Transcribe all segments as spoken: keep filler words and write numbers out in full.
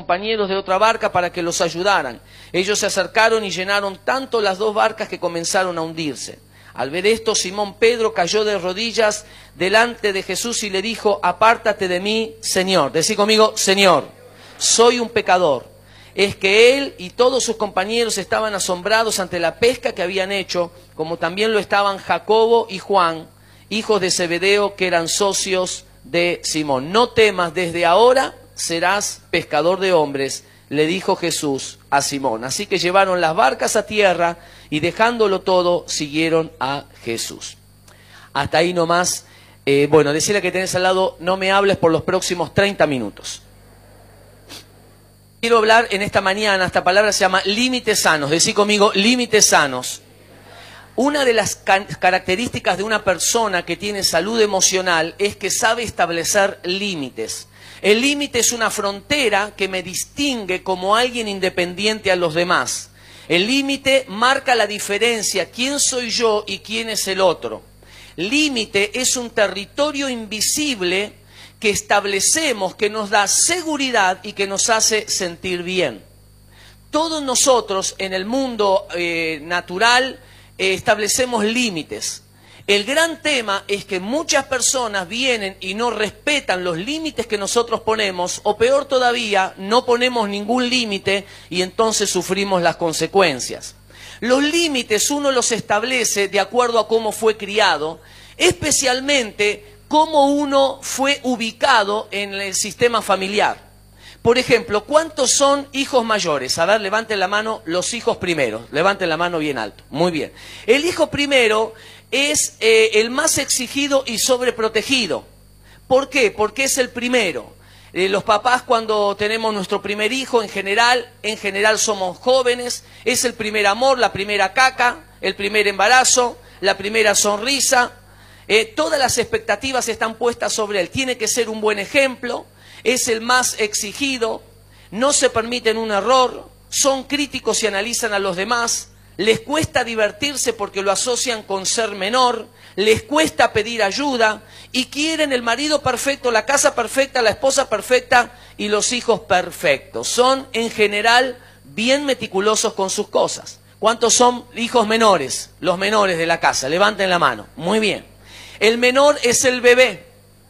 compañeros de otra barca para que los ayudaran. Ellos se acercaron y llenaron tanto las dos barcas que comenzaron a hundirse. Al ver esto, Simón Pedro cayó de rodillas delante de Jesús y le dijo: apártate de mí, Señor. Decí conmigo: Señor, soy un pecador. Es que él y todos sus compañeros estaban asombrados ante la pesca que habían hecho, como también lo estaban Jacobo y Juan, hijos de Zebedeo, que eran socios de Simón. No temas, desde ahora serás pescador de hombres, le dijo Jesús a Simón. Así que llevaron las barcas a tierra y dejándolo todo, siguieron a Jesús. Hasta ahí nomás. Eh, bueno, decirle que tenés al lado: no me hables por los próximos treinta minutos. Quiero hablar en esta mañana, esta palabra se llama límites sanos. Decí conmigo: límites sanos. Una de las características de una persona que tiene salud emocional es que sabe establecer límites. El límite es una frontera que me distingue como alguien independiente a los demás. El límite marca la diferencia, quién soy yo y quién es el otro. Límite es un territorio invisible que establecemos, que nos da seguridad y que nos hace sentir bien. Todos nosotros en el mundo eh, natural eh, establecemos límites. El gran tema es que muchas personas vienen y no respetan los límites que nosotros ponemos, o peor todavía, no ponemos ningún límite y entonces sufrimos las consecuencias. Los límites uno los establece de acuerdo a cómo fue criado, especialmente cómo uno fue ubicado en el sistema familiar. Por ejemplo, ¿cuántos son hijos mayores? A ver, levanten la mano los hijos primeros. Levanten la mano bien alto. Muy bien. El hijo primero es eh, el más exigido y sobreprotegido. ¿Por qué? Porque es el primero. Eh, los papás, cuando tenemos nuestro primer hijo, en general, en general somos jóvenes, es el primer amor, la primera caca, el primer embarazo, la primera sonrisa. Eh, todas las expectativas están puestas sobre él. Tiene que ser un buen ejemplo, es el más exigido, no se permiten un error, son críticos y analizan a los demás, les cuesta divertirse porque lo asocian con ser menor, les cuesta pedir ayuda y quieren el marido perfecto, la casa perfecta, la esposa perfecta y los hijos perfectos. Son en general bien meticulosos con sus cosas. ¿Cuántos son hijos menores? Los menores de la casa, levanten la mano. Muy bien. El menor es el bebé.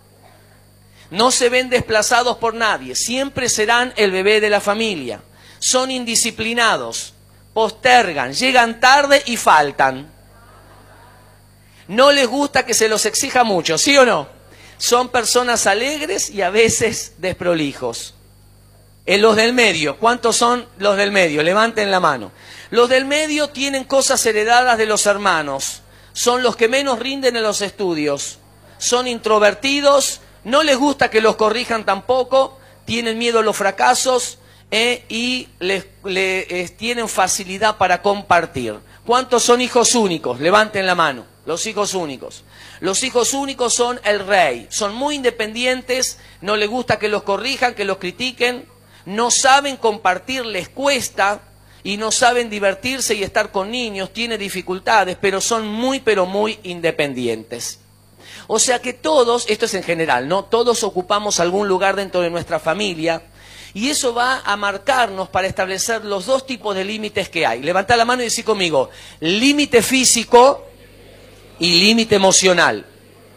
No se ven desplazados por nadie, siempre serán el bebé de la familia. Son indisciplinados, postergan, llegan tarde y faltan. No les gusta que se los exija mucho, ¿sí o no? Son personas alegres y a veces desprolijos. En los del medio, ¿cuántos son los del medio? Levanten la mano. Los del medio tienen cosas heredadas de los hermanos. Son los que menos rinden en los estudios. Son introvertidos, no les gusta que los corrijan tampoco, tienen miedo a los fracasos eh, y les, les, eh, tienen facilidad para compartir. ¿Cuántos son hijos únicos? Levanten la mano. Los hijos únicos. Los hijos únicos son el rey. Son muy independientes, no les gusta que los corrijan, que los critiquen, no saben compartir, les cuesta y no saben divertirse y estar con niños, tiene dificultades, pero son muy, pero muy independientes. O sea que todos, esto es en general, ¿no? Todos ocupamos algún lugar dentro de nuestra familia y eso va a marcarnos para establecer los dos tipos de límites que hay. Levantá la mano y decí conmigo: límite físico y límite emocional.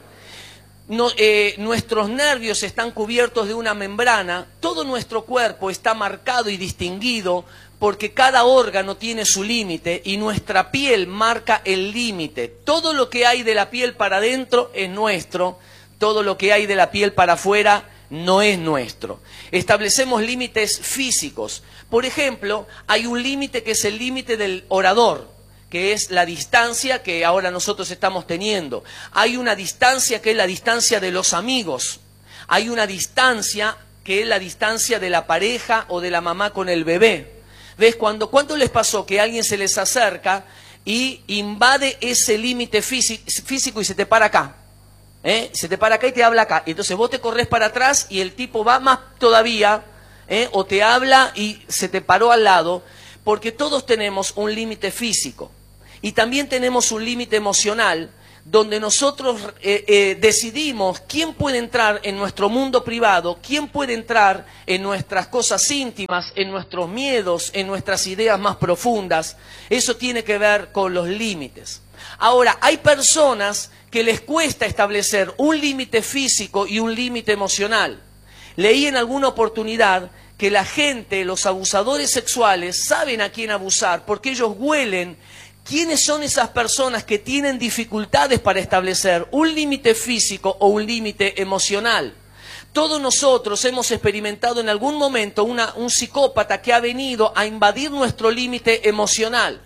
No, eh, nuestros nervios están cubiertos de una membrana, todo nuestro cuerpo está marcado y distinguido porque cada órgano tiene su límite y nuestra piel marca el límite. Todo lo que hay de la piel para adentro es nuestro, todo lo que hay de la piel para afuera no es nuestro. Establecemos límites físicos. Por ejemplo, hay un límite que es el límite del orador, que es la distancia que ahora nosotros estamos teniendo. Hay una distancia que es la distancia de los amigos. Hay una distancia que es la distancia de la pareja o de la mamá con el bebé. ¿Ves? Cuando, ¿cuánto les pasó que alguien se les acerca y invade ese límite físico y se te para acá? ¿Eh? Se te para acá y te habla acá. Entonces vos te corres para atrás y el tipo va más todavía, ¿eh? O te habla y se te paró al lado, porque todos tenemos un límite físico. Y también tenemos un límite emocional, donde nosotros eh, eh, decidimos quién puede entrar en nuestro mundo privado, quién puede entrar en nuestras cosas íntimas, en nuestros miedos, en nuestras ideas más profundas. Eso tiene que ver con los límites. Ahora, hay personas que les cuesta establecer un límite físico y un límite emocional. Leí en alguna oportunidad que la gente, los abusadores sexuales, saben a quién abusar porque ellos huelen quiénes son esas personas que tienen dificultades para establecer un límite físico o un límite emocional. Todos nosotros hemos experimentado en algún momento una, un psicópata que ha venido a invadir nuestro límite emocional.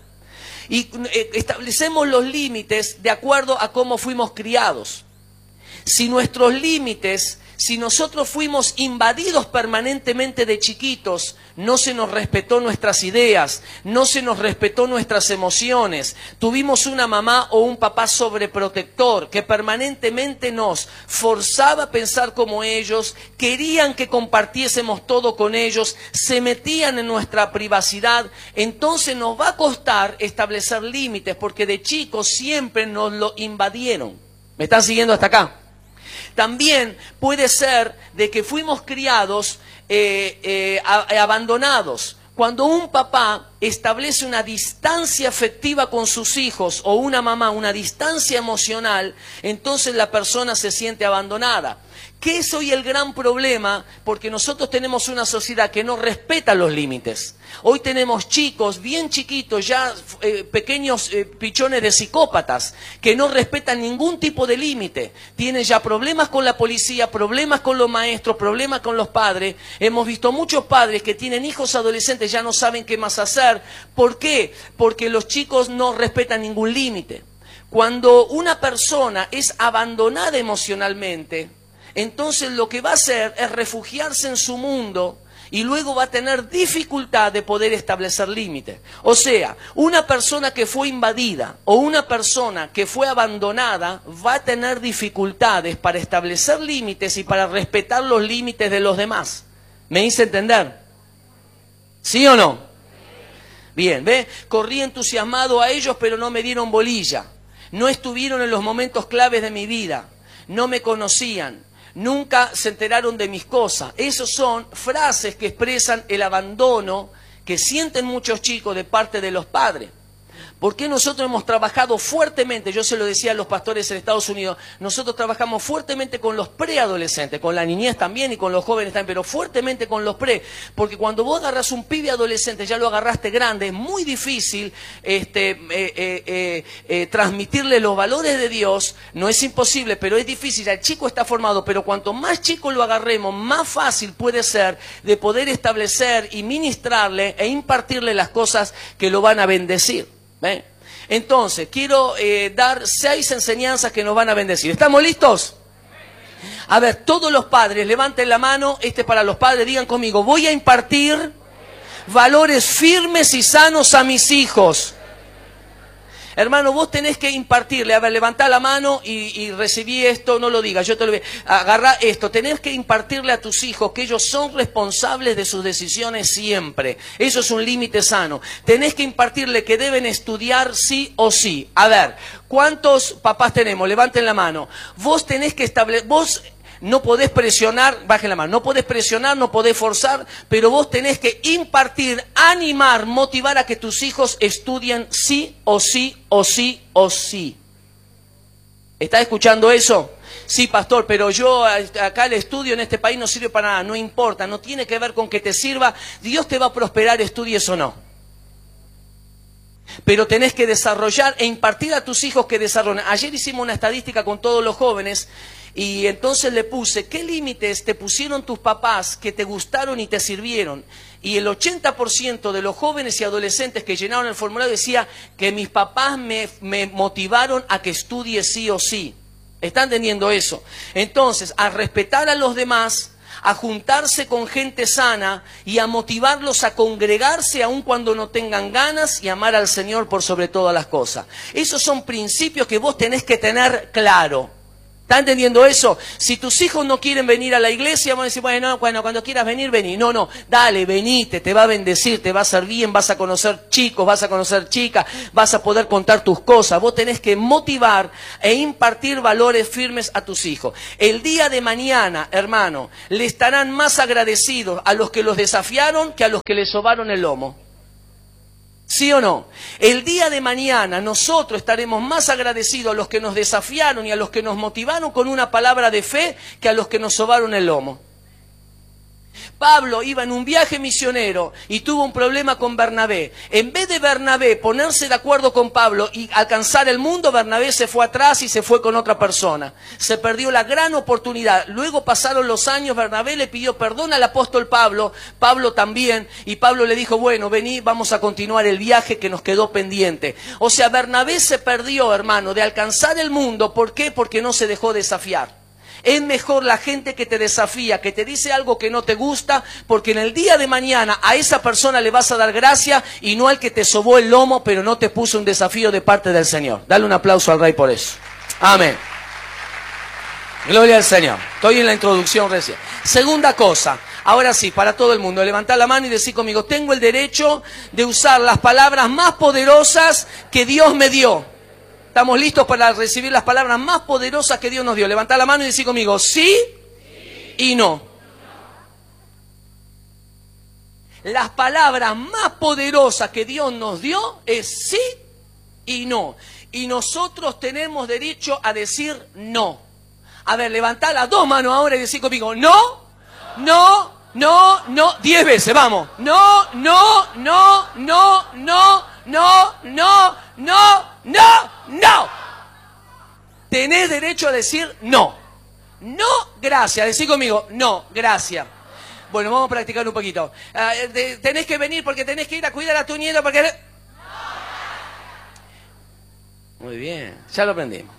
Y eh, establecemos los límites de acuerdo a cómo fuimos criados. Si nuestros límites, si nosotros fuimos invadidos permanentemente de chiquitos, no se nos respetó nuestras ideas, no se nos respetó nuestras emociones, tuvimos una mamá o un papá sobreprotector que permanentemente nos forzaba a pensar como ellos, querían que compartiésemos todo con ellos, se metían en nuestra privacidad, entonces nos va a costar establecer límites porque de chicos siempre nos lo invadieron. ¿Me están siguiendo hasta acá? También puede ser de que fuimos criados eh, eh, a, abandonados. Cuando un papá establece una distancia afectiva con sus hijos o una mamá, una distancia emocional, entonces la persona se siente abandonada. ¿Qué es hoy el gran problema? Porque nosotros tenemos una sociedad que no respeta los límites. Hoy tenemos chicos bien chiquitos, ya eh, pequeños eh, pichones de psicópatas, que no respetan ningún tipo de límite. Tienen ya problemas con la policía, problemas con los maestros, problemas con los padres. Hemos visto muchos padres que tienen hijos adolescentes, ya no saben qué más hacer. ¿Por qué? Porque los chicos no respetan ningún límite. Cuando una persona es abandonada emocionalmente, entonces lo que va a hacer es refugiarse en su mundo y luego va a tener dificultad de poder establecer límites. O sea, una persona que fue invadida o una persona que fue abandonada va a tener dificultades para establecer límites y para respetar los límites de los demás. ¿Me hice entender? ¿Sí o no? Bien, ¿ve? Corrí entusiasmado a ellos, pero no me dieron bolilla. No estuvieron en los momentos claves de mi vida. No me conocían. Nunca se enteraron de mis cosas. Esas son frases que expresan el abandono que sienten muchos chicos de parte de los padres. Porque nosotros hemos trabajado fuertemente, yo se lo decía a los pastores en Estados Unidos, nosotros trabajamos fuertemente con los preadolescentes, con la niñez también y con los jóvenes también, pero fuertemente con los pre, porque cuando vos agarrás un pibe adolescente, ya lo agarraste grande, es muy difícil este, eh, eh, eh, eh, transmitirle los valores de Dios, no es imposible, pero es difícil, el chico está formado, pero cuanto más chico lo agarremos, más fácil puede ser de poder establecer y ministrarle e impartirle las cosas que lo van a bendecir. ¿Ven? Entonces, quiero eh, dar seis enseñanzas que nos van a bendecir. ¿Estamos listos? A ver, todos los padres, levanten la mano, este es para los padres, digan conmigo, voy a impartir valores firmes y sanos a mis hijos. Hermano, vos tenés que impartirle, a ver, levantá la mano y, y recibí esto, no lo digas, yo te lo voy a agarrar esto. Tenés que impartirle a tus hijos que ellos son responsables de sus decisiones siempre. Eso es un límite sano. Tenés que impartirle que deben estudiar sí o sí. A ver, ¿cuántos papás tenemos? Levanten la mano. Vos tenés que establecer, vos no podés presionar, bajen la mano, no podés presionar, no podés forzar, pero vos tenés que impartir, animar, motivar a que tus hijos estudien sí o sí o sí o sí. ¿Estás escuchando eso? Sí, pastor, pero yo acá el estudio en este país no sirve para nada, no importa, no tiene que ver con que te sirva, Dios te va a prosperar, estudies o no. Pero tenés que desarrollar e impartir a tus hijos que desarrollen. Ayer hicimos una estadística con todos los jóvenes y entonces le puse, ¿qué límites te pusieron tus papás que te gustaron y te sirvieron? Y el ochenta por ciento de los jóvenes y adolescentes que llenaron el formulario decía que mis papás me, me motivaron a que estudie sí o sí. ¿Están entendiendo eso? Entonces, a respetar a los demás, a juntarse con gente sana y a motivarlos a congregarse aun cuando no tengan ganas y amar al Señor por sobre todas las cosas. Esos son principios que vos tenés que tener claro. ¿Está entendiendo eso? Si tus hijos no quieren venir a la iglesia, vamos a decir, bueno, bueno, cuando quieras venir, vení. No, no, dale, venite, te va a bendecir, te va a hacer bien, vas a conocer chicos, vas a conocer chicas, vas a poder contar tus cosas. Vos tenés que motivar e impartir valores firmes a tus hijos. El día de mañana, hermano, le estarán más agradecidos a los que los desafiaron que a los que les sobaron el lomo. ¿Sí o no? El día de mañana nosotros estaremos más agradecidos a los que nos desafiaron y a los que nos motivaron con una palabra de fe que a los que nos sobaron el lomo. Pablo iba en un viaje misionero y tuvo un problema con Bernabé. En vez de Bernabé ponerse de acuerdo con Pablo y alcanzar el mundo, Bernabé se fue atrás y se fue con otra persona. Se perdió la gran oportunidad. Luego pasaron los años, Bernabé le pidió perdón al apóstol Pablo, Pablo también, y Pablo le dijo, bueno, vení, vamos a continuar el viaje que nos quedó pendiente. O sea, Bernabé se perdió, hermano, de alcanzar el mundo. ¿Por qué? Porque no se dejó desafiar. Es mejor la gente que te desafía, que te dice algo que no te gusta, porque en el día de mañana a esa persona le vas a dar gracia y no al que te sobó el lomo, pero no te puso un desafío de parte del Señor. Dale un aplauso al Rey por eso. Amén. Gloria al Señor. Estoy en la introducción recién. Segunda cosa. Ahora sí, para todo el mundo, levantá la mano y decir conmigo, tengo el derecho de usar las palabras más poderosas que Dios me dio. ¿Estamos listos para recibir las palabras más poderosas que Dios nos dio? Levantá la mano y decir conmigo, sí, sí y no. no. Las palabras más poderosas que Dios nos dio es sí y no. Y nosotros tenemos derecho a decir no. A ver, levantá las dos manos ahora y decir conmigo, no, no, no, no, diez veces, vamos. No, no, no, no, no, no, no, no, no, no. Tenés derecho a decir no. No, gracias. Decí conmigo, no, gracias. Bueno, vamos a practicar un poquito. Uh, de, tenés que venir porque tenés que ir a cuidar a tu nieto porque... Muy bien, ya lo aprendimos.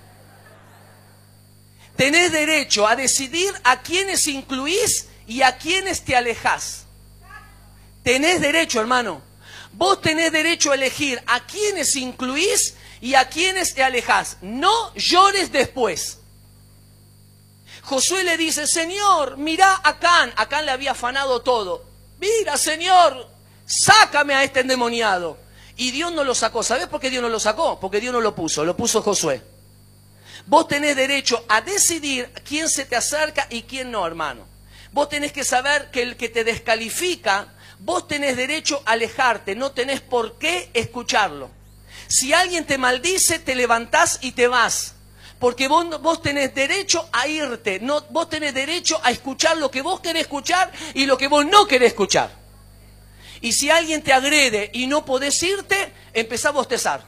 Tenés derecho a decidir a quiénes incluís y a quiénes te alejás. Tenés derecho, hermano. Vos tenés derecho a elegir a quiénes incluís y a quiénes te alejás. No llores después. Josué le dice, Señor, mirá a Acán. Acán le había afanado todo. Mira, Señor, sácame a este endemoniado. Y Dios no lo sacó. ¿Sabés por qué Dios no lo sacó? Porque Dios no lo puso, lo puso Josué. Vos tenés derecho a decidir quién se te acerca y quién no, hermano. Vos tenés que saber que el que te descalifica, vos tenés derecho a alejarte, no tenés por qué escucharlo. Si alguien te maldice, te levantás y te vas. Porque vos, vos tenés derecho a irte, no, vos tenés derecho a escuchar lo que vos querés escuchar y lo que vos no querés escuchar. Y si alguien te agrede y no podés irte, empezá a bostezar.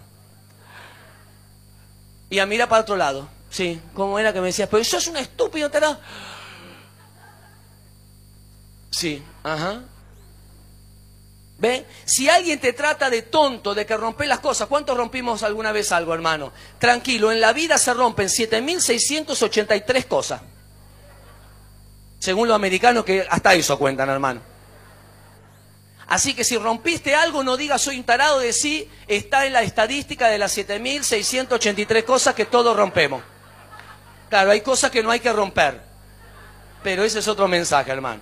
Y a mirar para otro lado. Sí, como era que me decías, pero sos un estúpido, tarado. Sí, ajá. ¿Ve? Si alguien te trata de tonto, de que rompes las cosas, ¿cuántos rompimos alguna vez algo, hermano? Tranquilo, en la vida se rompen siete mil seiscientas ochenta y tres cosas. Según los americanos, que hasta eso cuentan, hermano. Así que si rompiste algo, no digas soy un tarado, de sí, está en la estadística de las siete mil seiscientas ochenta y tres cosas que todos rompemos. Claro, hay cosas que no hay que romper. Pero ese es otro mensaje, hermano.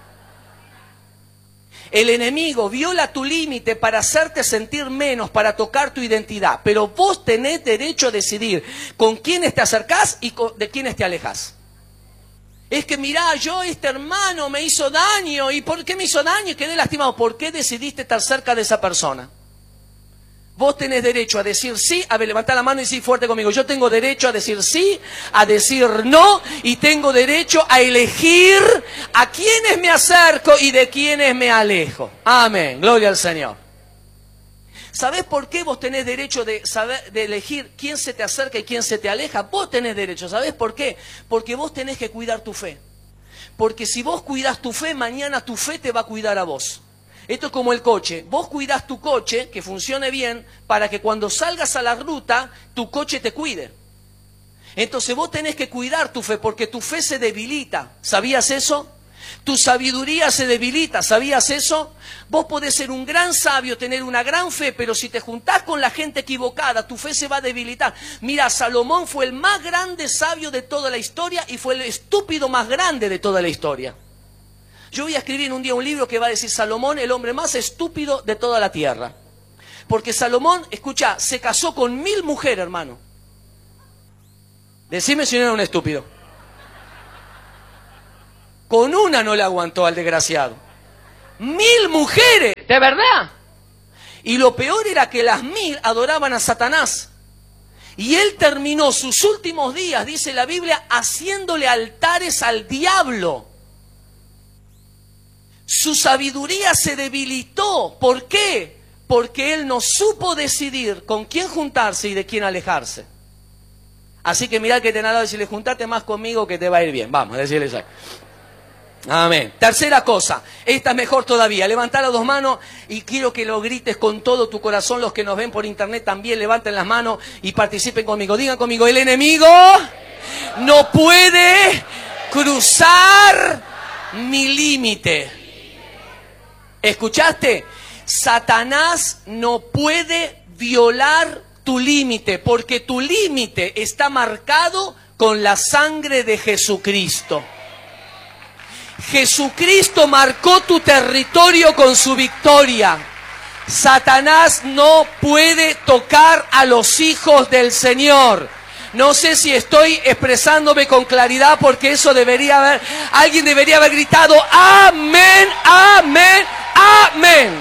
El enemigo viola tu límite para hacerte sentir menos, para tocar tu identidad. Pero vos tenés derecho a decidir con quiénes te acercás y con, de quiénes te alejás. Es que mirá, yo este hermano me hizo daño. ¿Y por qué me hizo daño? Y quedé lastimado. ¿Por qué decidiste estar cerca de esa persona? Vos tenés derecho a decir sí, a ver, levantá la mano y decir fuerte conmigo. Yo tengo derecho a decir sí, a decir no, y tengo derecho a elegir a quiénes me acerco y de quiénes me alejo. Amén, gloria al Señor. ¿Sabés por qué vos tenés derecho de, saber, de elegir quién se te acerca y quién se te aleja? Vos tenés derecho, ¿sabés por qué? Porque vos tenés que cuidar tu fe. Porque si vos cuidás tu fe, mañana tu fe te va a cuidar a vos. Esto es como el coche. Vos cuidás tu coche, que funcione bien, para que cuando salgas a la ruta, tu coche te cuide. Entonces vos tenés que cuidar tu fe, porque tu fe se debilita. ¿Sabías eso? Tu sabiduría se debilita, ¿sabías eso? Vos podés ser un gran sabio, tener una gran fe, pero si te juntás con la gente equivocada, tu fe se va a debilitar. Mira, Salomón fue el más grande sabio de toda la historia y fue el estúpido más grande de toda la historia. Yo voy a escribir un día un libro que va a decir Salomón, el hombre más estúpido de toda la tierra. Porque Salomón, escucha, se casó con mil mujeres, hermano. Decime si no era un estúpido. Con una no le aguantó al desgraciado. Mil mujeres, de verdad. Y lo peor era que las mil adoraban a Satanás. Y él terminó sus últimos días, dice la Biblia, haciéndole altares al diablo. Su sabiduría se debilitó. ¿Por qué? Porque él no supo decidir con quién juntarse y de quién alejarse. Así que mirá que te nada, decirle, juntate más conmigo que te va a ir bien. Vamos, decirle eso. Amén. Tercera cosa, esta es mejor todavía. Levantá las dos manos y quiero que lo grites con todo tu corazón. Los que nos ven por internet también levanten las manos y participen conmigo. Digan conmigo, el enemigo no puede cruzar mi límite. ¿Escuchaste? Satanás no puede violar tu límite, porque tu límite está marcado con la sangre de Jesucristo. Jesucristo marcó tu territorio con su victoria. Satanás no puede tocar a los hijos del Señor. No sé si estoy expresándome con claridad, porque eso debería haber, alguien debería haber gritado, amén, amén, amén.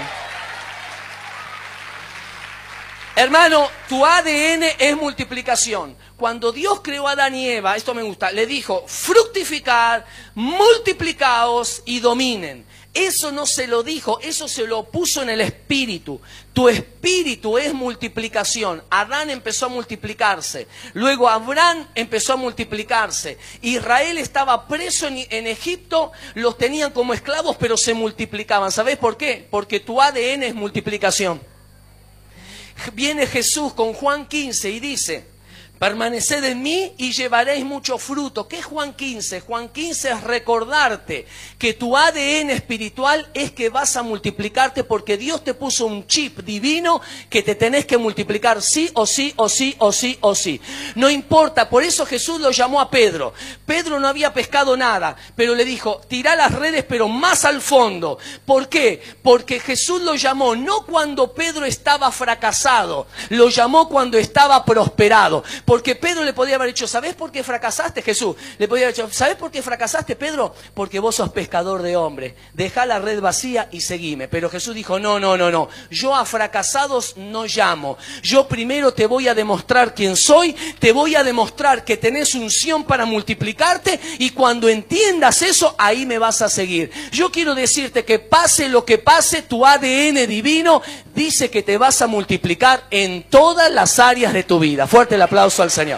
Hermano, tu A D N es multiplicación. Cuando Dios creó a Adán y Eva, esto me gusta, le dijo, fructificar, multiplicaos y dominen. Eso no se lo dijo, eso se lo puso en el espíritu. Tu espíritu es multiplicación. Adán empezó a multiplicarse. Luego Abraham empezó a multiplicarse. Israel estaba preso en, en Egipto, los tenían como esclavos, pero se multiplicaban. ¿Sabés por qué? Porque tu A D N es multiplicación. Viene Jesús con Juan quince y dice, permaneced en mí y llevaréis mucho fruto. ¿Qué es Juan quince? Juan quince es recordarte que tu A D N espiritual es que vas a multiplicarte, porque Dios te puso un chip divino que te tenés que multiplicar sí o sí o sí o sí o sí. No importa, por eso Jesús lo llamó a Pedro. Pedro no había pescado nada, pero le dijo, tirá las redes pero más al fondo. ¿Por qué? Porque Jesús lo llamó no cuando Pedro estaba fracasado, lo llamó cuando estaba prosperado. Porque Pedro le podía haber dicho, ¿sabés por qué fracasaste, Jesús? Le podía haber dicho, ¿sabés por qué fracasaste, Pedro? Porque vos sos pescador de hombres. Dejá la red vacía y seguime. Pero Jesús dijo, no, no, no, no. Yo a fracasados no llamo. Yo primero te voy a demostrar quién soy. Te voy a demostrar que tenés unción para multiplicarte. Y cuando entiendas eso, ahí me vas a seguir. Yo quiero decirte que pase lo que pase, tu A D N divino dice que te vas a multiplicar en todas las áreas de tu vida. Fuerte el aplauso al Señor.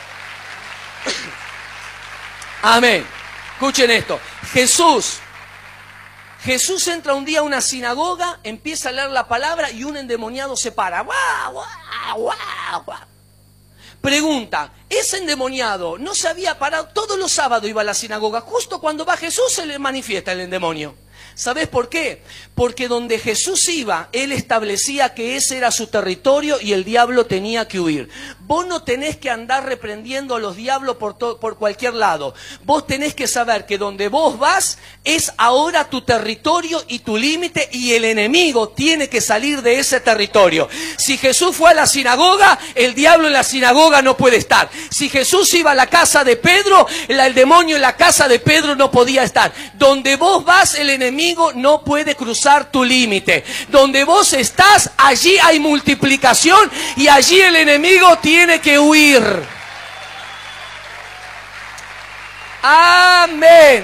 Amén. Escuchen esto. Jesús, Jesús entra un día a una sinagoga, empieza a leer la palabra y un endemoniado se para. ¡Guau, guau, guau, guau! Pregunta, ese endemoniado no se había parado, todos los sábados iba a la sinagoga, justo cuando va Jesús se le manifiesta el demonio. ¿Sabes por qué? Porque donde Jesús iba, Él establecía que ese era su territorio y el diablo tenía que huir. Vos no tenés que andar reprendiendo a los diablos por, por cualquier lado. Vos tenés que saber que donde vos vas es ahora tu territorio y tu límite, y el enemigo tiene que salir de ese territorio. Si Jesús fue a la sinagoga, el diablo en la sinagoga no puede estar. Si Jesús iba a la casa de Pedro, el, el demonio en la casa de Pedro no podía estar. Donde vos vas, el enemigo no puede cruzar tu límite. Donde vos estás, allí hay multiplicación y allí el enemigo tiene que huir. Amén.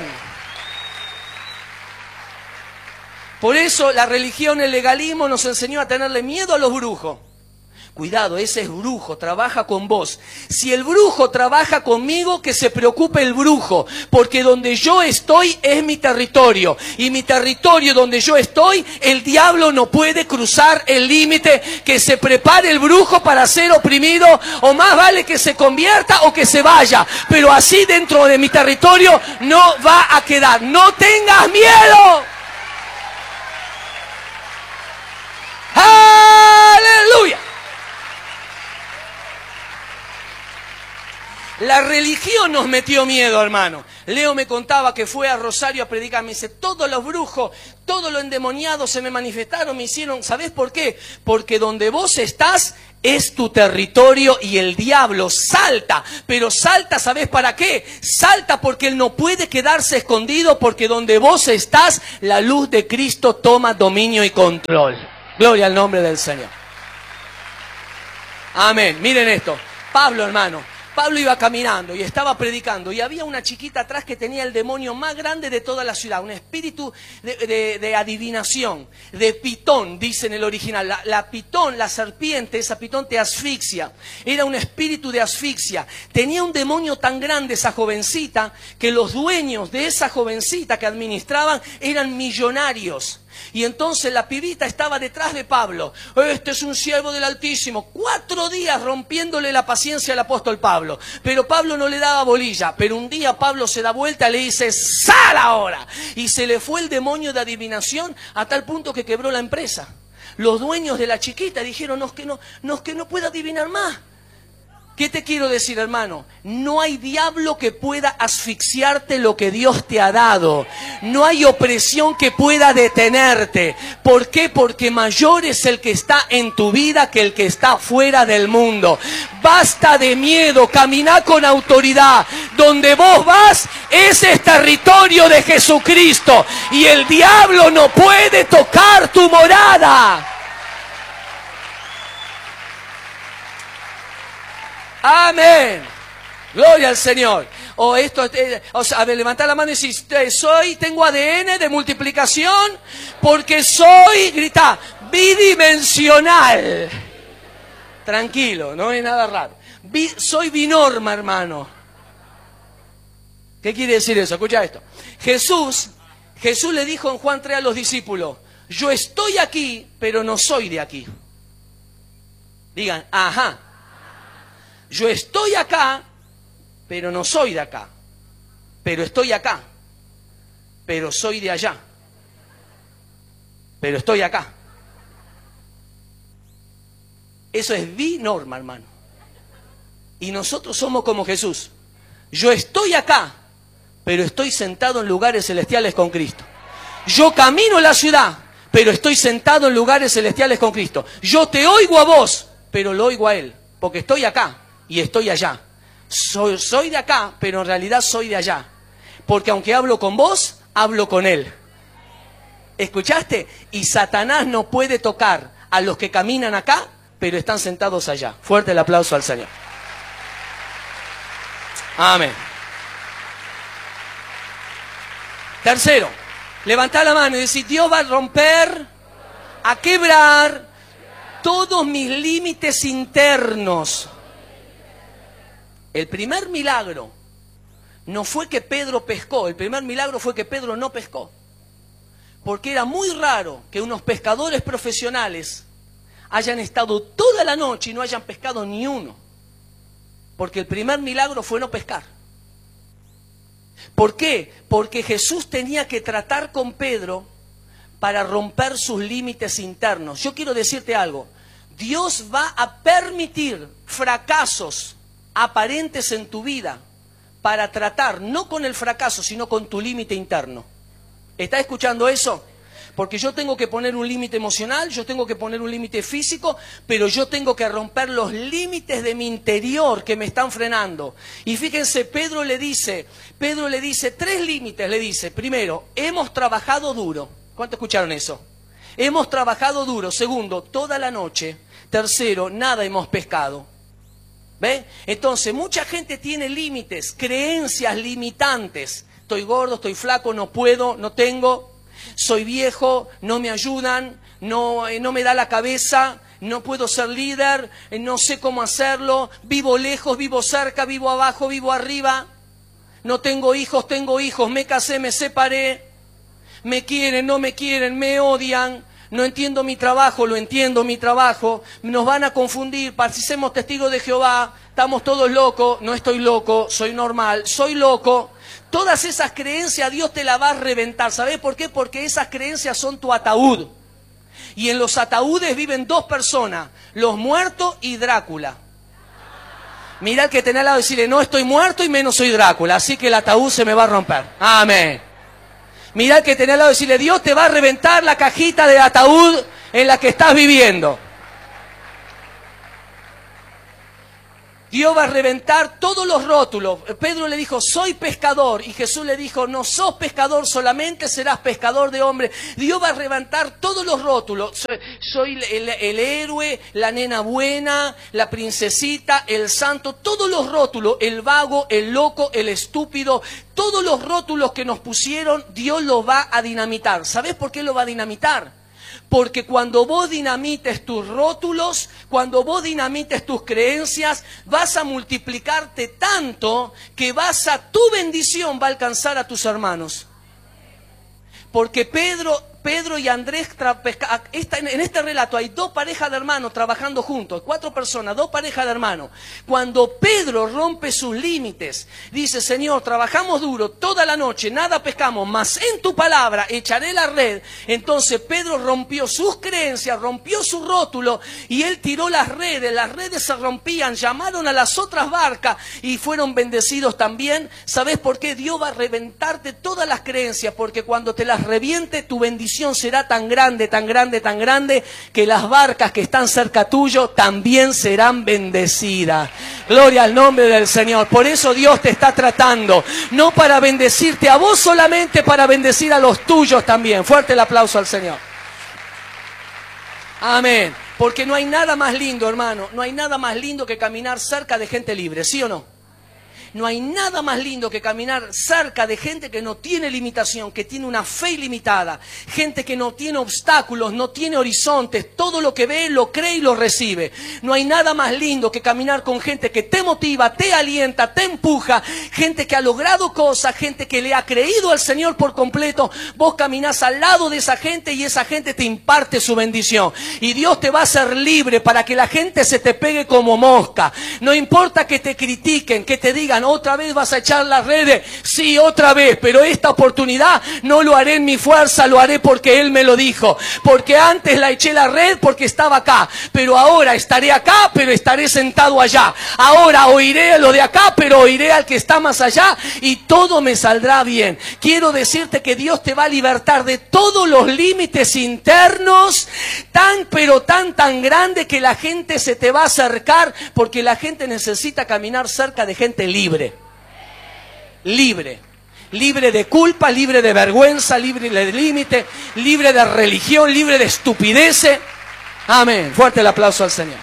Por eso la religión, el legalismo nos enseñó a tenerle miedo a los brujos. Cuidado, ese es brujo, trabaja con vos. Si el brujo trabaja conmigo, que se preocupe el brujo, porque donde yo estoy es mi territorio. Y mi territorio donde yo estoy, el diablo no puede cruzar el límite. Que se prepare el brujo para ser oprimido, o más vale que se convierta o que se vaya. Pero así dentro de mi territorio no va a quedar. No tengas miedo. ¡Aleluya! La religión nos metió miedo, hermano. Leo me contaba que fue a Rosario a predicar. Me dice, todos los brujos, todos los endemoniados se me manifestaron, me hicieron. ¿Sabés por qué? Porque donde vos estás es tu territorio y el diablo salta. Pero salta, ¿sabés para qué? Salta porque él no puede quedarse escondido, porque donde vos estás, la luz de Cristo toma dominio y control. Gloria al nombre del Señor. Amén. Miren esto. Pablo, hermano. Pablo iba caminando y estaba predicando y había una chiquita atrás que tenía el demonio más grande de toda la ciudad, un espíritu de, de, de adivinación, de pitón, dice en el original. La, la pitón, la serpiente, esa pitón te asfixia, era un espíritu de asfixia. Tenía un demonio tan grande esa jovencita que los dueños de esa jovencita que administraban eran millonarios. Y entonces la pibita estaba detrás de Pablo. Este es un siervo del Altísimo. Cuatro días rompiéndole la paciencia al apóstol Pablo. Pero Pablo no le daba bolilla. Pero un día Pablo se da vuelta y le dice, ¡sal ahora! Y se le fue el demonio de adivinación a tal punto que quebró la empresa. Los dueños de la chiquita dijeron, no, es que no, no, es que no puede adivinar más. ¿Qué te quiero decir, hermano? No hay diablo que pueda asfixiarte lo que Dios te ha dado. No hay opresión que pueda detenerte. ¿Por qué? Porque mayor es el que está en tu vida que el que está fuera del mundo. Basta de miedo, camina con autoridad. Donde vos vas, ese es territorio de Jesucristo. Y el diablo no puede tocar tu morada. Amén. Gloria al Señor. O esto, eh, o sea, a ver, levanta la mano y decís, soy, tengo A D N de multiplicación porque soy, grita, bidimensional. Tranquilo, no es nada raro. Bi, soy binorma, hermano. ¿Qué quiere decir eso? Escucha esto. Jesús, Jesús le dijo en Juan tres a los discípulos, yo estoy aquí, pero no soy de aquí. Digan, ajá. Yo estoy acá, pero no soy de acá. Pero estoy acá. Pero soy de allá. Pero estoy acá. Eso es binorma, hermano. Y nosotros somos como Jesús. Yo estoy acá, pero estoy sentado en lugares celestiales con Cristo. Yo camino en la ciudad, pero estoy sentado en lugares celestiales con Cristo. Yo te oigo a vos, pero lo oigo a Él, porque estoy acá. Y estoy allá. Soy, soy de acá, pero en realidad soy de allá. Porque aunque hablo con vos, hablo con Él. ¿Escuchaste? Y Satanás no puede tocar a los que caminan acá, pero están sentados allá. Fuerte el aplauso al Señor. Amén. Tercero, levantá la mano y decir, Dios va a romper, a quebrar todos mis límites internos. El primer milagro no fue que Pedro pescó, el primer milagro fue que Pedro no pescó. Porque era muy raro que unos pescadores profesionales hayan estado toda la noche y no hayan pescado ni uno. Porque el primer milagro fue no pescar. ¿Por qué? Porque Jesús tenía que tratar con Pedro para romper sus límites internos. Yo quiero decirte algo. Dios va a permitir fracasos aparentes en tu vida para tratar no con el fracaso sino con tu límite interno. ¿Estás escuchando eso? Porque yo tengo que poner un límite emocional, yo tengo que poner un límite físico, pero yo tengo que romper los límites de mi interior que me están frenando. Y fíjense, Pedro le dice, Pedro le dice tres límites, le dice, primero, hemos trabajado duro. ¿Cuántos escucharon eso? Hemos trabajado duro. Segundo, toda la noche. Tercero, nada hemos pescado. ¿Ve? Entonces, mucha gente tiene límites, creencias limitantes. Estoy gordo, estoy flaco, no puedo, no tengo. Soy viejo, no me ayudan, no, eh, no me da la cabeza, no puedo ser líder, no sé cómo hacerlo, vivo lejos, vivo cerca, vivo abajo, vivo arriba, no tengo hijos, tengo hijos, me casé, me separé, me quieren, no me quieren, me odian, no entiendo mi trabajo, lo entiendo mi trabajo, nos van a confundir, parecemos testigos de Jehová, estamos todos locos, no estoy loco, soy normal, soy loco. Todas esas creencias Dios te las va a reventar. ¿Sabés por qué? Porque esas creencias son tu ataúd. Y en los ataúdes viven dos personas, los muertos y Drácula. Mirá al que tenés al lado y decirle, no estoy muerto y menos soy Drácula, así que el ataúd se me va a romper. Amén. Mirá al que tenés al lado y decirle, Dios te va a reventar la cajita de ataúd en la que estás viviendo. Dios va a reventar todos los rótulos. Pedro le dijo, soy pescador. Y Jesús le dijo, no sos pescador solamente, serás pescador de hombres. Dios va a reventar todos los rótulos. Soy, soy el, el héroe, la nena buena, la princesita, el santo. Todos los rótulos, el vago, el loco, el estúpido. Todos los rótulos que nos pusieron, Dios los va a dinamitar. ¿Sabés por qué lo va a dinamitar? Porque cuando vos dinamites tus rótulos, cuando vos dinamites tus creencias, vas a multiplicarte tanto que vas a, tu bendición va a alcanzar a tus hermanos. Porque Pedro, Pedro y Andrés, esta, en este relato hay dos parejas de hermanos trabajando juntos, cuatro personas, dos parejas de hermanos. Cuando Pedro rompe sus límites, dice, Señor, trabajamos duro toda la noche, nada pescamos, mas en tu palabra echaré la red. Entonces Pedro rompió sus creencias, rompió su rótulo y él tiró las redes, las redes se rompían, llamaron a las otras barcas y fueron bendecidos también. ¿Sabés por qué? Dios va a reventarte todas las creencias, porque cuando te las reviente, tu bendición será tan grande, tan grande, tan grande, que las barcas que están cerca tuyo también serán bendecidas. Gloria al nombre del Señor. Por eso Dios te está tratando, no para bendecirte a vos solamente, para bendecir a los tuyos también. Fuerte el aplauso al Señor. Amén. Porque no hay nada más lindo, hermano, no hay nada más lindo que caminar cerca de gente libre, ¿sí o no? No hay nada más lindo que caminar cerca de gente que no tiene limitación, que tiene una fe ilimitada, gente que no tiene obstáculos, no tiene horizontes, todo lo que ve lo cree y lo recibe. No hay nada más lindo que caminar con gente que te motiva, te alienta, te empuja, gente que ha logrado cosas, gente que le ha creído al Señor por completo. Vos caminás al lado de esa gente y esa gente te imparte su bendición. Y Dios te va a hacer libre para que la gente se te pegue como mosca. No importa que te critiquen, que te digan, otra vez vas a echar las redes, sí, otra vez, pero esta oportunidad no lo haré en mi fuerza, lo haré porque Él me lo dijo, porque antes la eché la red porque estaba acá, pero ahora estaré acá, pero estaré sentado allá, ahora oiré lo de acá, pero oiré al que está más allá y todo me saldrá bien. Quiero decirte que Dios te va a libertar de todos los límites internos, tan pero tan tan grande que la gente se te va a acercar, porque la gente necesita caminar cerca de gente libre. Libre, libre de culpa, libre de vergüenza, libre de límite, libre de religión, libre de estupideces. Amén. Fuerte el aplauso al Señor.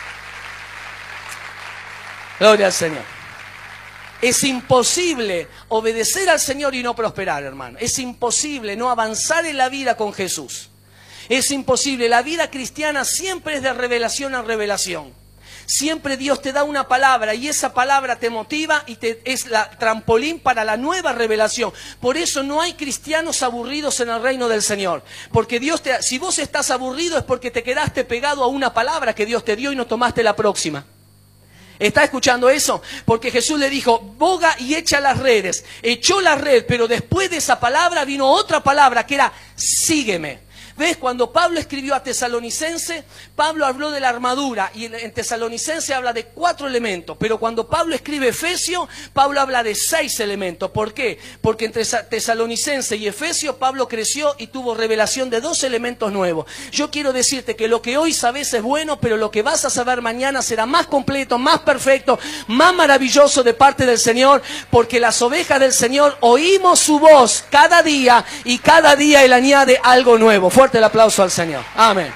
Gloria al Señor. Es imposible obedecer al Señor y no prosperar, hermano. Es imposible no avanzar en la vida con Jesús. Es imposible. La vida cristiana siempre es de revelación a revelación. Siempre Dios te da una palabra y esa palabra te motiva y te, es la trampolín para la nueva revelación. Por eso no hay cristianos aburridos en el reino del Señor. Porque Dios te, si vos estás aburrido es porque te quedaste pegado a una palabra que Dios te dio y no tomaste la próxima. ¿Está escuchando eso? Porque Jesús le dijo, boga y echa las redes. Echó la red, pero después de esa palabra vino otra palabra que era, sígueme. ¿Ves? Cuando Pablo escribió a Tesalonicense, Pablo habló de la armadura y en Tesalonicense habla de cuatro elementos, pero cuando Pablo escribe Efesio, Pablo habla de seis elementos. ¿Por qué? Porque entre Tesalonicense y Efesio, Pablo creció y tuvo revelación de dos elementos nuevos. Yo quiero decirte que lo que hoy sabes es bueno, pero lo que vas a saber mañana será más completo, más perfecto, más maravilloso de parte del Señor, porque las ovejas del Señor oímos su voz cada día y cada día Él añade algo nuevo. Fuerte el aplauso al Señor. Amén.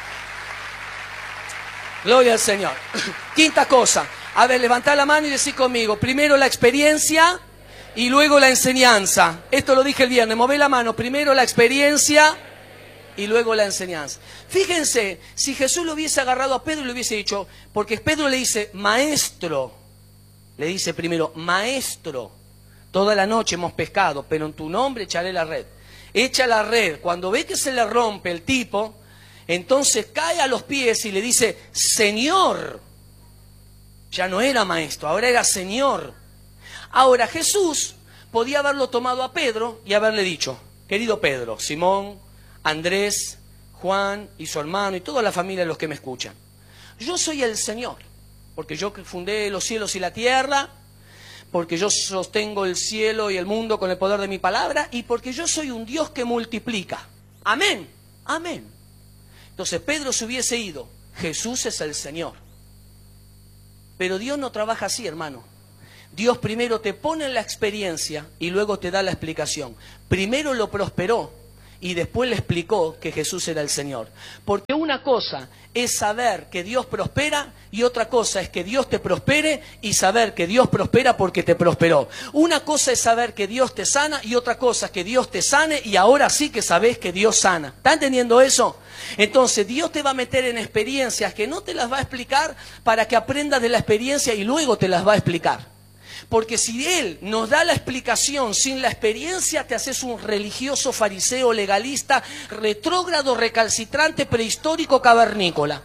Gloria al Señor. Quinta cosa. A ver, levantá la mano y decí conmigo. Primero la experiencia y luego la enseñanza. Esto lo dije el viernes. Mové la mano. Primero la experiencia y luego la enseñanza. Fíjense, si Jesús lo hubiese agarrado a Pedro y le hubiese dicho, porque Pedro le dice, maestro, le dice primero, maestro, toda la noche hemos pescado, pero en tu nombre echaré la red. Echa la red, cuando ve que se le rompe el tipo, entonces cae a los pies y le dice, Señor. Ya no era maestro, ahora era Señor. Ahora Jesús podía haberlo tomado a Pedro y haberle dicho, querido Pedro, Simón, Andrés, Juan y su hermano y toda la familia de los que me escuchan, yo soy el Señor, porque yo fundé los cielos y la tierra, porque yo sostengo el cielo y el mundo con el poder de mi palabra y porque yo soy un Dios que multiplica. Amén, amén. Entonces Pedro se hubiese ido, Jesús es el Señor. Pero Dios no trabaja así, hermano. Dios primero te pone en la experiencia y luego te da la explicación. Primero lo prosperó y después le explicó que Jesús era el Señor. Porque una cosa es saber que Dios prospera y otra cosa es que Dios te prospere y saber que Dios prospera porque te prosperó. Una cosa es saber que Dios te sana y otra cosa es que Dios te sane y ahora sí que sabes que Dios sana. ¿Está entendiendo eso? Entonces Dios te va a meter en experiencias que no te las va a explicar para que aprendas de la experiencia y luego te las va a explicar. Porque si Él nos da la explicación sin la experiencia, te haces un religioso fariseo legalista, retrógrado, recalcitrante, prehistórico, cavernícola.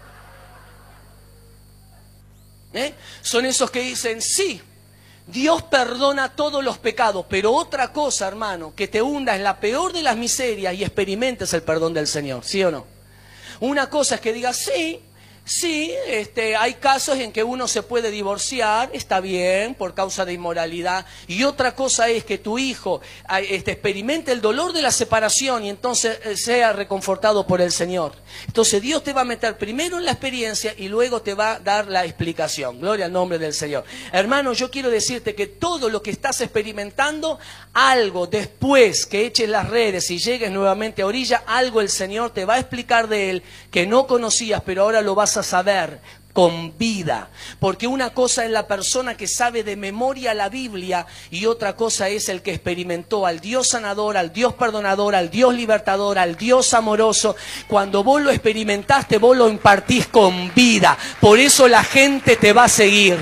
¿Eh? Son esos que dicen, sí, Dios perdona todos los pecados, pero otra cosa, hermano, que te hunda en la peor de las miserias y experimentes el perdón del Señor, ¿sí o no? Una cosa es que digas, sí, sí, este, hay casos en que uno se puede divorciar, está bien, por causa de inmoralidad, y otra cosa es que tu hijo este, experimente el dolor de la separación y entonces sea reconfortado por el Señor. Entonces Dios te va a meter primero en la experiencia y luego te va a dar la explicación. Gloria al nombre del Señor. Hermano, yo quiero decirte que todo lo que estás experimentando, algo después que eches las redes y llegues nuevamente a orilla, algo el Señor te va a explicar de Él que no conocías, pero ahora lo vas a saber con vida, porque una cosa es la persona que sabe de memoria la Biblia y otra cosa es el que experimentó al Dios sanador, al Dios perdonador, al Dios libertador, al Dios amoroso. Cuando vos lo experimentaste, vos lo impartís con vida, por eso la gente te va a seguir.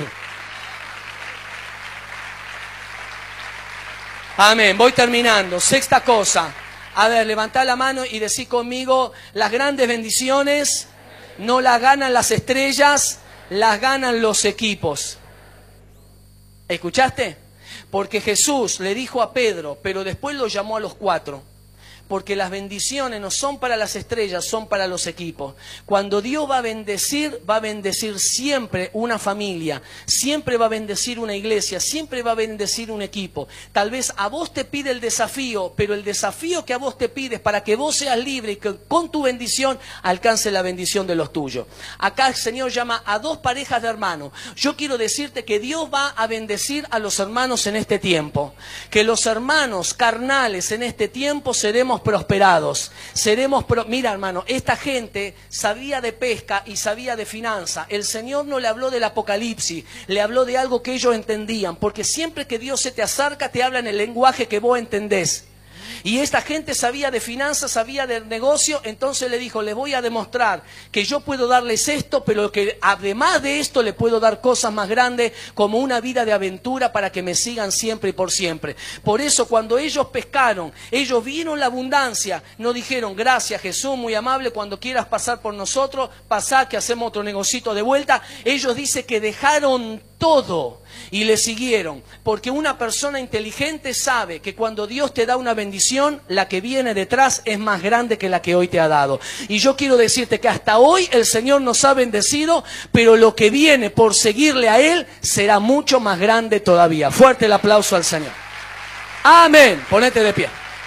Amén, voy terminando. Sexta cosa, a ver, levantá la mano y decí conmigo, las grandes bendiciones no las ganan las estrellas, las ganan los equipos. ¿Escuchaste? Porque Jesús le dijo a Pedro, pero después lo llamó a los cuatro. Porque las bendiciones no son para las estrellas, son para los equipos. Cuando Dios va a bendecir, va a bendecir siempre una familia, siempre va a bendecir una iglesia, siempre va a bendecir un equipo. Tal vez a vos te pide el desafío, pero el desafío que a vos te pide es para que vos seas libre y que con tu bendición alcance la bendición de los tuyos. Acá el Señor llama a dos parejas de hermanos. Yo quiero decirte que Dios va a bendecir a los hermanos en este tiempo. Que los hermanos carnales en este tiempo seremos prosperados, seremos pro... Mira, hermano, esta gente sabía de pesca y sabía de finanza. El Señor no le habló del Apocalipsis, le habló de algo que ellos entendían, porque siempre que Dios se te acerca te habla en el lenguaje que vos entendés. Y esta gente sabía de finanzas, sabía del negocio, entonces le dijo, les voy a demostrar que yo puedo darles esto, pero que además de esto le puedo dar cosas más grandes, como una vida de aventura para que me sigan siempre y por siempre. Por eso cuando ellos pescaron, ellos vieron la abundancia, no dijeron, gracias Jesús, muy amable, cuando quieras pasar por nosotros, pasá que hacemos otro negocito de vuelta. Ellos dicen que dejaron todo y le siguieron, porque una persona inteligente sabe que cuando Dios te da una bendición, la que viene detrás es más grande que la que hoy te ha dado. Y yo quiero decirte que hasta hoy el Señor nos ha bendecido, pero lo que viene por seguirle a Él será mucho más grande todavía. Fuerte el aplauso al Señor. Amén. Ponete de pie.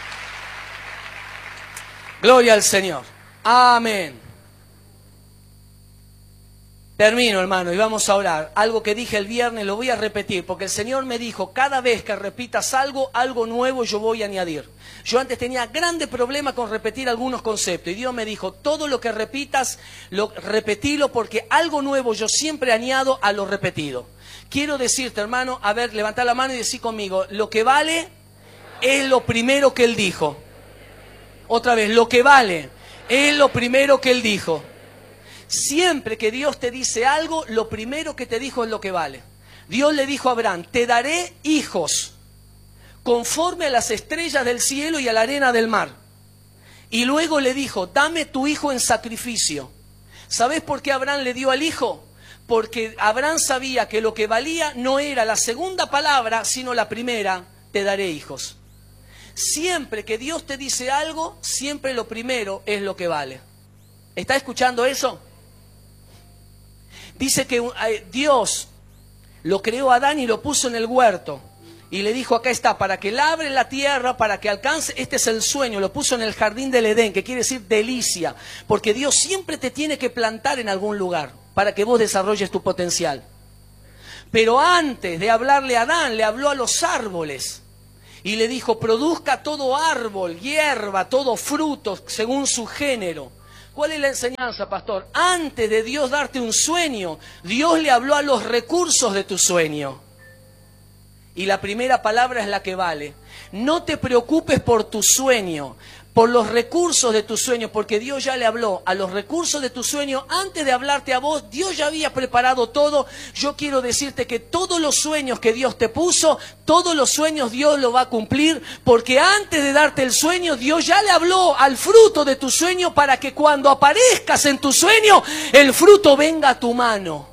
Gloria al Señor. Amén. Termino, hermano, y vamos a orar. Algo que dije el viernes lo voy a repetir, porque el Señor me dijo, cada vez que repitas algo, algo nuevo yo voy a añadir. Yo antes tenía grande problema con repetir algunos conceptos, y Dios me dijo, todo lo que repitas, lo, repetilo, porque algo nuevo yo siempre añado a lo repetido. Quiero decirte, hermano, a ver, levantá la mano y decí conmigo, lo que vale es lo primero que Él dijo. Otra vez, lo que vale Es lo primero que él dijo. Siempre que Dios te dice algo, lo primero que te dijo es lo que vale. Dios le dijo a Abraham, te daré hijos conforme a las estrellas del cielo y a la arena del mar. Y luego le dijo, dame tu hijo en sacrificio. ¿Sabes por qué Abraham le dio al hijo? Porque Abraham sabía que lo que valía no era la segunda palabra, sino la primera, te daré hijos. Siempre que Dios te dice algo, siempre lo primero es lo que vale. ¿Está escuchando eso? Dice que Dios lo creó a Adán y lo puso en el huerto. Y le dijo, acá está, para que labre la tierra, para que alcance, este es el sueño. Lo puso en el jardín del Edén, que quiere decir delicia. Porque Dios siempre te tiene que plantar en algún lugar, para que vos desarrolles tu potencial. Pero antes de hablarle a Adán, le habló a los árboles. Y le dijo, produzca todo árbol, hierba, todo fruto, según su género. ¿Cuál es la enseñanza, pastor? Antes de Dios darte un sueño, Dios le habló a los recursos de tu sueño. Y la primera palabra es la que vale. No te preocupes por tu sueño, por los recursos de tu sueño, porque Dios ya le habló a los recursos de tu sueño. Antes de hablarte a vos, Dios ya había preparado todo. Yo quiero decirte que todos los sueños que Dios te puso, todos los sueños Dios lo va a cumplir, porque antes de darte el sueño, Dios ya le habló al fruto de tu sueño para que cuando aparezcas en tu sueño, el fruto venga a tu mano.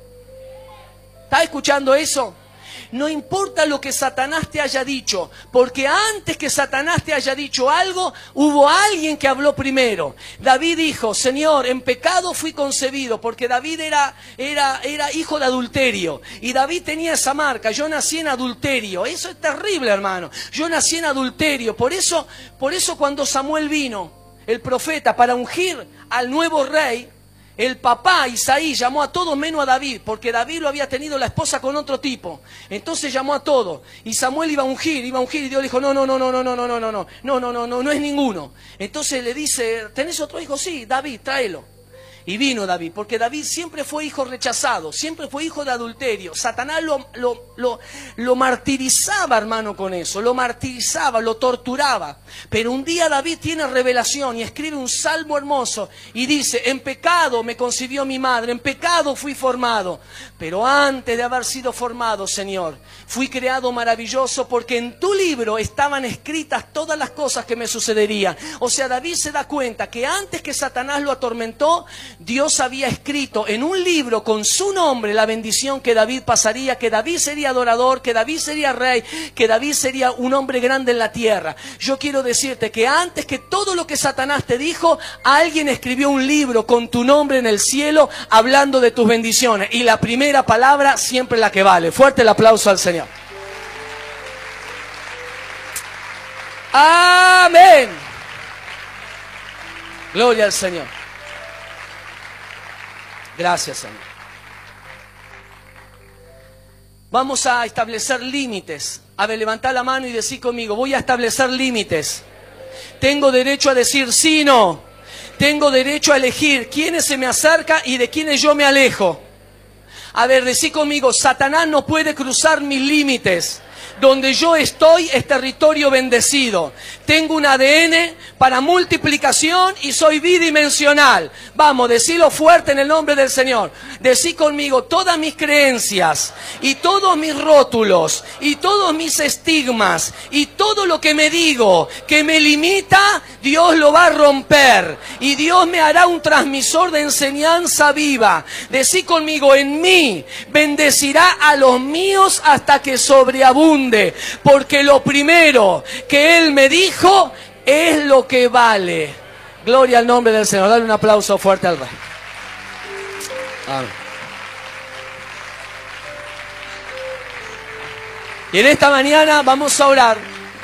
¿Estás escuchando eso? No importa lo que Satanás te haya dicho, porque antes que Satanás te haya dicho algo, hubo alguien que habló primero. David dijo, Señor, en pecado fui concebido, porque David era, era, era hijo de adulterio. Y David tenía esa marca, yo nací en adulterio. Eso es terrible, hermano. Yo nací en adulterio. Por eso, por eso cuando Samuel vino, el profeta, para ungir al nuevo rey, el papá Isaí llamó a todos menos a David, porque David lo había tenido la esposa con otro tipo. Entonces llamó a todos. Y Samuel iba a ungir, iba a ungir, y Dios le dijo, no, no, no, no, no, no, no, no, no, no, no, no, no, no, no es ninguno. Entonces le dice, ¿tenés otro hijo? Sí, David, tráelo. Y vino David, porque David siempre fue hijo rechazado, siempre fue hijo de adulterio. Satanás lo, lo, lo, lo martirizaba, hermano, con eso, lo martirizaba, lo torturaba. Pero un día David tiene revelación y escribe un salmo hermoso y dice, en pecado me concibió mi madre, en pecado fui formado. Pero antes de haber sido formado, Señor, fui creado maravilloso, porque en tu libro estaban escritas todas las cosas que me sucederían. O sea, David se da cuenta que antes que Satanás lo atormentó, Dios había escrito en un libro con su nombre la bendición que David pasaría, que David sería adorador, que David sería rey, que David sería un hombre grande en la tierra. Yo quiero decirte que antes que todo lo que Satanás te dijo, alguien escribió un libro con tu nombre en el cielo hablando de tus bendiciones. Y la primera palabra siempre es la que vale. Fuerte el aplauso al Señor. Amén. Gloria al Señor. Gracias, Señor. Vamos a establecer límites. A ver, levantá la mano y decí conmigo, voy a establecer límites. Tengo derecho a decir sí, no. Tengo derecho a elegir quiénes se me acerca y de quiénes yo me alejo. A ver, decí conmigo, Satanás no puede cruzar mis límites. Donde yo estoy es territorio bendecido. Tengo un A D N para multiplicación y soy bidimensional. Vamos, decilo fuerte en el nombre del Señor. Decí conmigo, todas mis creencias y todos mis rótulos y todos mis estigmas y todo lo que me digo que me limita, Dios lo va a romper. Y Dios me hará un transmisor de enseñanza viva. Decí conmigo, en mí bendecirá a los míos hasta que sobreabunde. Porque lo primero que Él me dijo es lo que vale. Gloria al nombre del Señor. Dale un aplauso fuerte al Rey. Amén. Y en esta mañana vamos a orar.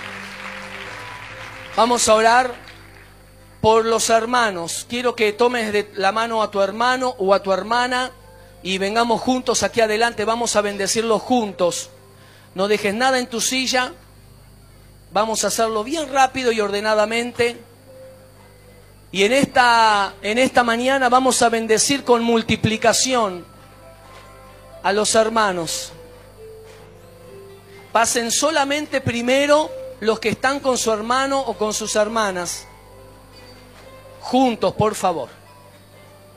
Vamos a orar por los hermanos. Quiero que tomes de la mano a tu hermano o a tu hermana y vengamos juntos aquí adelante. Vamos a bendecirlos juntos. No dejes nada en tu silla. Vamos a hacerlo bien rápido y ordenadamente. Y en esta, en esta mañana vamos a bendecir con multiplicación a los hermanos. Pasen solamente primero los que están con su hermano o con sus hermanas. Juntos, por favor.